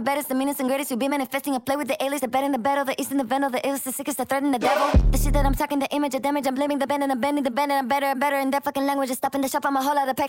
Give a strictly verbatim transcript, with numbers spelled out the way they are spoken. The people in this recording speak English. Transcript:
baddest, the meanest and greatest. You be manifesting. I play with the alias, the bad and the battle, the east and the venom, the illest, the sickest, the threat and the devil. The shit that I'm talking, the image of damage. I'm blaming the band and I'm bending the band and I'm better and better in that fucking language. Just stopping the shop. I'm a whole lot of pack.